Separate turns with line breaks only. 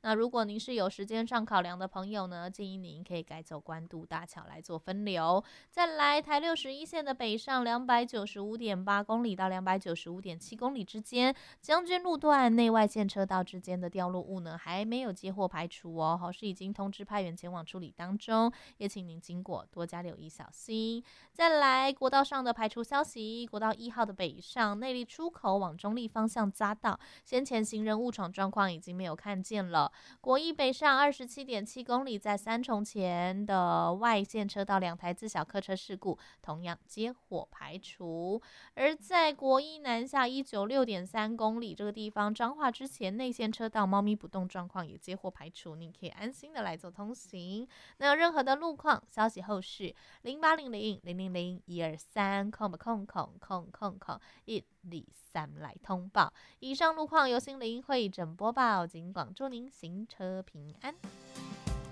那如果您是有时间上考量的朋友呢，建议您可以改走关渡大桥来做分流。再来，台61线的北上295.8公里到295.7公里之间，将军路段内外线车道之间的掉落物呢，还没有接获排除哦，好是已经通知派员前往处理当中，也请您经过多加留意小心。再来，国道上的排除消息，国道1号的北上内坜出口往中坜方向匝道，先前行人误闯状况已经没有看见了。国一北上27.7公里，在三重前的外线车道2台自小客车事故同样接获排除。而在国一南下196.3公里这个地方，彰化之前内线车道猫咪不动状况也接获排除，你可以安心的来做通行。那有任何的路况消息后续0800000123123来通报。以上路况由心灵会诊播报，尽管祝您行车平安。